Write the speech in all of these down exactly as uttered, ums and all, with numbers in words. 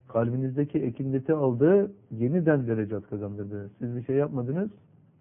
Kalbinizdeki ekindeti aldı, yeniden derecat kazandırdı. Siz bir şey yapmadınız.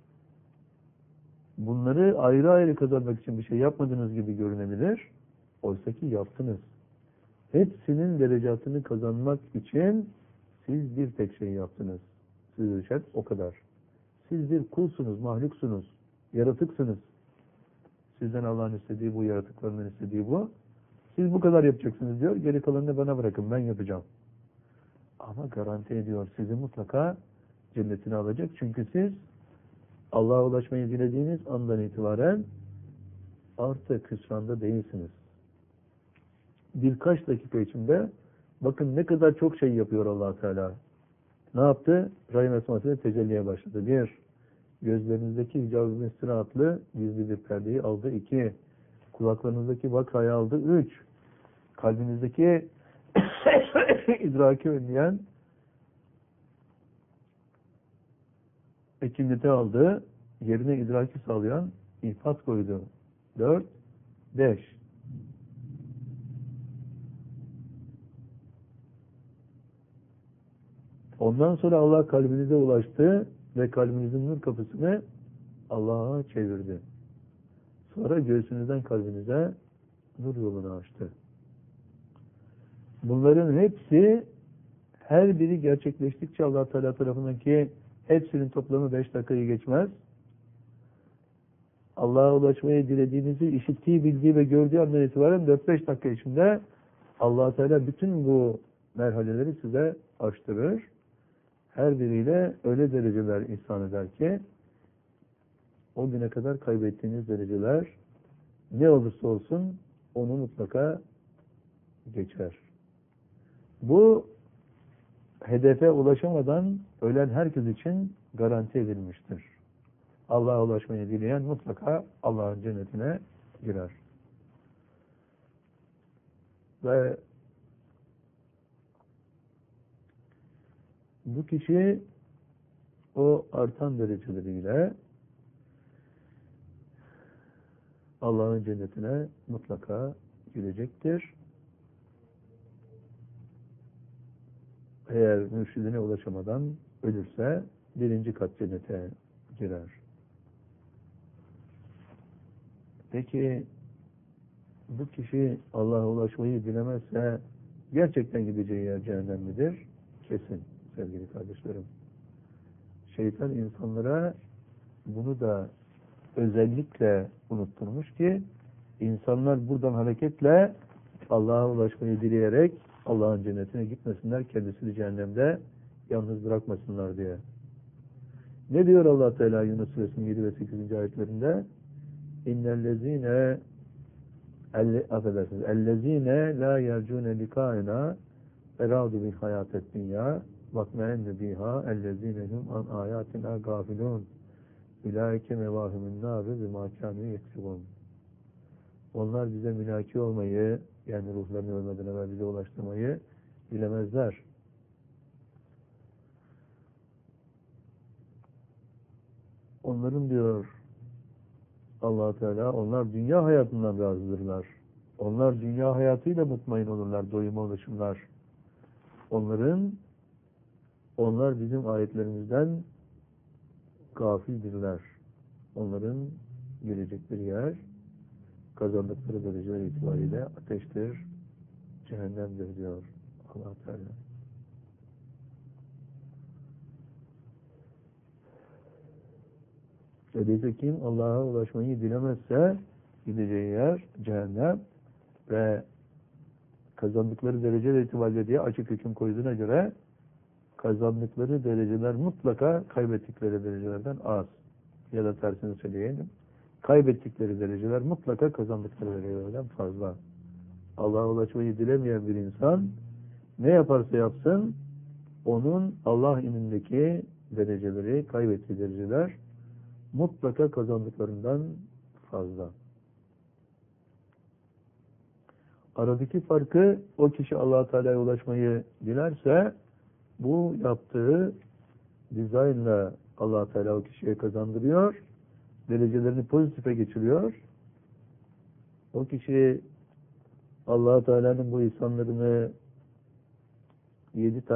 Bunları ayrı ayrı kazanmak için bir şey yapmadığınız gibi görünebilir. Oysa ki yaptınız. Hepsinin derecatını kazanmak için siz bir tek şey yaptınız. Siz düşen o kadar. Siz bir kulsunuz, mahluksunuz, yaratıksınız. Sizden Allah'ın istediği bu, yaratıklarının istediği bu. Siz bu kadar yapacaksınız diyor. Geri kalanını bana bırakın, ben yapacağım. Ama garanti ediyor, sizi mutlaka cennetine alacak. Çünkü siz Allah'a ulaşmayı dilediğiniz andan itibaren artık hüsranda değilsiniz. Birkaç dakika içinde bakın ne kadar çok şey yapıyor Allah Teala. Ne yaptı? Rahim esmasıyla tecelliye başladı. Bir, gözlerinizdeki hicab-ı mesire adlı gizli bir perdeyi aldı. İki, kulaklarınızdaki vakayı aldı. Üç, kalbinizdeki idraki önleyen ekindeti aldı. Yerine idraki sağlayan ifat koydu. Dört, beş. Ondan sonra Allah kalbinize ulaştı ve kalbinizin nur kapısını Allah'a çevirdi. Sonra göğsünüzden kalbinize nur yolunu açtı. Bunların hepsi, her biri gerçekleştikçe Allah Teala tarafından, ki hepsinin toplamı beş dakikayı geçmez. Allah'a ulaşmayı dilediğinizi işittiği, bildiği ve gördüğü andan itibaren dört beş dakika içinde Allah Teala bütün bu merhaleleri size açtırır. Her biriyle öyle dereceler ihsan eder ki o güne kadar kaybettiğiniz dereceler ne olursa olsun onu mutlaka geçer. Bu hedefe ulaşamadan ölen herkes için garanti edilmiştir. Allah'a ulaşmayı dileyen mutlaka Allah'ın cennetine girer. Ve bu kişi o artan dereceleriyle Allah'ın cennetine mutlaka girecektir. Eğer mürşidine ulaşamadan ölürse birinci kat cennete girer. Peki bu kişi Allah'a ulaşmayı dilemezse gerçekten gideceği yer cehennem midir? Kesin sevgili kardeşlerim. Şeytan insanlara bunu da özellikle unutturmuş ki insanlar buradan hareketle Allah'a ulaşmayı dileyerek Allah'ın cennetine gitmesinler, kendisini cehennemde yalnız bırakmasınlar diye. Ne diyor Allah Teala Yunus Suresinin yedi ve sekizinci ayetlerinde? İnnellezine affedersiniz. Ellezine la yercune likaina eradu bil hayatet dünya vakmeenne biha ellezinehum an ayatina gafilun ulaike mevahimun nâri bimâ kânû yeksibûn. Onlar bize mülaki olmayı, yani ruhlarını ölmeden evvel bize ulaştırmayı bilemezler. Onların diyor Allah Teala, onlar dünya hayatından razıdırlar. Onlar dünya hayatıyla mutmain olurlar, doyuma ulaşırlar. Onların, onlar bizim ayetlerimizden gafildirler. Onların gelecekleri yer, kazandıkları dereceler itibariyle ateştir, cehennemdir diyor Allah Teala. Öyleyse kim Allah'a ulaşmayı dilemezse gideceği yer cehennem ve kazandıkları dereceler itibariyle diye açık hüküm koyduğuna göre kazandıkları dereceler mutlaka kaybettikleri derecelerden az. Ya da tersini söyleyelim. Kaybettikleri dereceler mutlaka kazandıkları derecelerden fazla. Allah'a ulaşmayı dilemeyen bir insan ne yaparsa yapsın onun Allah indindeki dereceleri, kaybettiği dereceler mutlaka kazandıklarından fazla. Aradaki farkı, o kişi Allah Teala'ya ulaşmayı dilerse bu yaptığı dizaynla Allah Teala o kişiye kazandırıyor, derecelerini pozitife geçiriyor. O kişi Allah Teala'nın bu ihsanlarını yedi tane